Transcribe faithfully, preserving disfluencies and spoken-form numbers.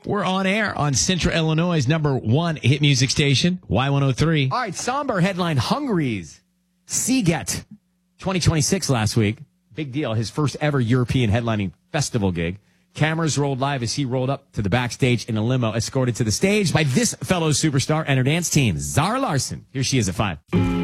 We're on air on Central Illinois' number one hit music station, Y one oh three. All right, somber headline, Hungary's Sziget twenty twenty-six last week. Big deal. His first ever European headlining festival gig. Cameras rolled live as he rolled up to the backstage in a limo, escorted to the stage by this fellow superstar and her dance team, Zara Larsson. Here she is at five.